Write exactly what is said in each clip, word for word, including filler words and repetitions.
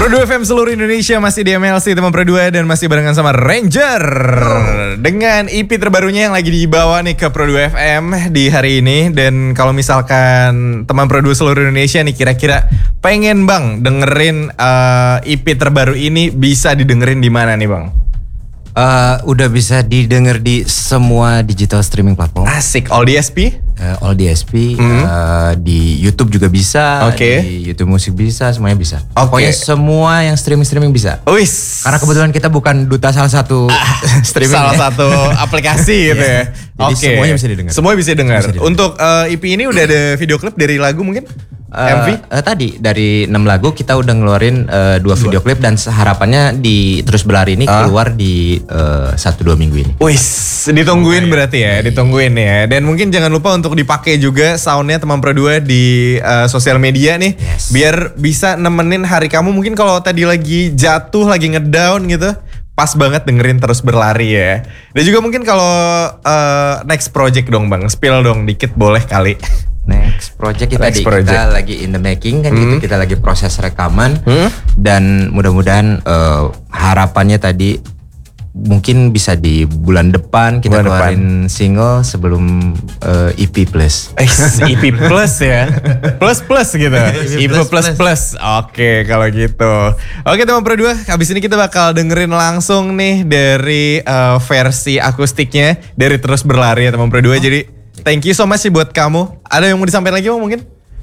Pro dua F M seluruh Indonesia masih di M L C teman Pro dua dan masih barengan sama Ranger oh. dengan E P terbarunya yang lagi dibawa nih ke Pro dua F M di hari ini. Dan kalau misalkan teman Pro dua seluruh Indonesia nih kira-kira pengen bang dengerin uh, E P terbaru ini, bisa didengerin di mana nih bang? Uh, udah bisa didengar di semua digital streaming platform. Asik, all D S P? Uh, all D S P, mm. uh, di YouTube juga bisa, okay. di YouTube musik bisa, semuanya bisa. Okay. Pokoknya semua yang streaming-streaming bisa. Wis. Karena kebetulan kita bukan duta salah satu ah, streaming. Salah satu aplikasi gitu ya. Jadi okay. semuanya bisa didengar. Semuanya bisa didengar. Untuk uh, E P ini udah ada video klip dari lagu mungkin? Uh, M V? Uh, tadi dari enam lagu kita udah ngeluarin uh, dua video klip dan harapannya di Terus Berlari ini keluar uh. di satu dua minggu ini. Wis, ditungguin oh, berarti ya, ya, ditungguin ya. Dan mungkin jangan lupa untuk dipakai juga soundnya teman Pro dua di uh, sosial media nih, yes. biar bisa nemenin hari kamu. Mungkin kalau tadi lagi jatuh, lagi ngedown gitu, pas banget dengerin Terus Berlari ya. Dan juga mungkin kalau uh, next project dong bang, spill dong dikit boleh kali. Next project kita Next di, project. kita lagi in the making kan, hmm. gitu, kita lagi proses rekaman hmm. dan mudah-mudahan uh, harapannya tadi mungkin bisa di bulan depan kita bulan keluarin depan. single sebelum uh, E P plus. Eh, E P plus ya, plus plus gitu. E P plus plus. plus. Oke kalau gitu. Oke teman Pro dua, habis ini kita bakal dengerin langsung nih dari uh, versi akustiknya dari Terus Berlari ya teman Pro dua. Oh. Jadi thank you so much sih buat kamu. Ada yang mau disampaikan lagi bang mungkin?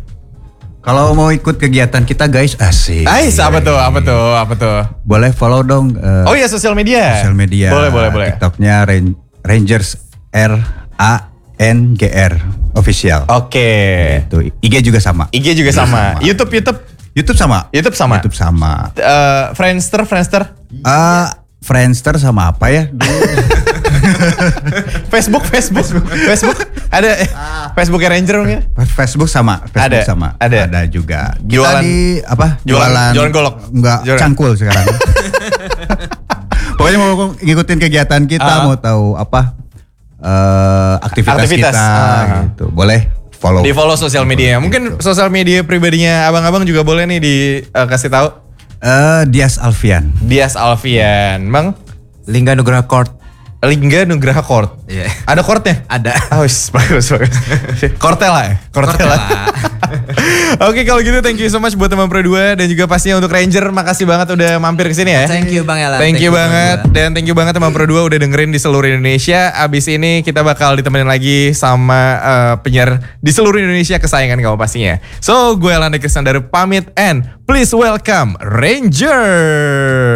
Kalau mau ikut kegiatan kita guys, asik. Ais, apa tuh? Apa tuh? Apa tuh? Boleh follow dong. Uh, oh iya, sosial media. Sosial media. Boleh, boleh, boleh. TikToknya Rangers R A N G R official. Oke. Okay. Itu I G juga sama. I G juga sama. sama. YouTube, YouTube. YouTube sama. YouTube sama. YouTube sama. Uh, Friendster, Friendster. Uh, Friendster sama apa ya? Facebook, Facebook, Facebook. Ada eh, Facebooknya Ranger mungkin? Facebook sama, Facebook ada, sama. Ada, ada juga. Kita jualan di apa? Jualan, jualan golok. Enggak, jualan. Cangkul sekarang. Pokoknya mau ngikutin kegiatan kita, uh. mau tahu apa uh, aktivitas, aktivitas kita, uh. gitu. Boleh follow. Di follow sosial media. Mungkin gitu. Sosial media pribadinya abang-abang juga boleh nih dikasih uh, tahu. Uh, Dias Alfian. Dias Alfian, bang. Lingga Nugraha Court. Lingga Nugraha Court. Yeah. Ada courtnya? Ada. Oh, bagus, bagus. Kortela ya? Kortela. Oke, kalau gitu thank you so much buat teman Pro dua dan juga pastinya untuk Ranger. Makasih banget udah mampir ke sini ya. Thank you Bang Elan. Thank, thank you, you banget. Dan thank you banget teman Pro dua udah dengerin di seluruh Indonesia. Abis ini kita bakal ditemenin lagi sama uh, penyiar di seluruh Indonesia kesayangan kamu pastinya. So, gue Elan Kristandaru pamit and please welcome Ranger.